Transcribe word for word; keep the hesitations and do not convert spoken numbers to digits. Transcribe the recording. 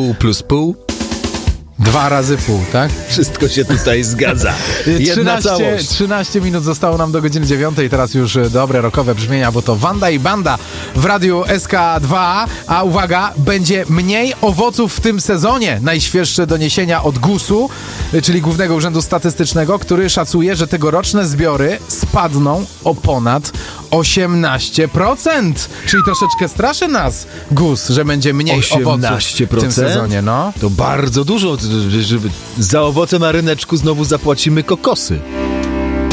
Pół plus pół. Dwa razy pół, tak? Wszystko się tutaj zgadza. Jedna trzynaście, całość. trzynaście minut zostało nam do godziny dziewiątej. Teraz już dobre rockowe brzmienia, bo to Wanda i Banda w Radiu S K dwa. A uwaga, będzie mniej owoców w tym sezonie. Najświeższe doniesienia od gusu, czyli Głównego Urzędu Statystycznego, który szacuje, że tegoroczne zbiory spadną o ponad osiemnaście procent. Czyli troszeczkę straszy nas gus, że będzie mniej osiemnaście procent? owoców w tym sezonie. No. To bardzo dużo. Za owoce na ryneczku znowu zapłacimy kokosy.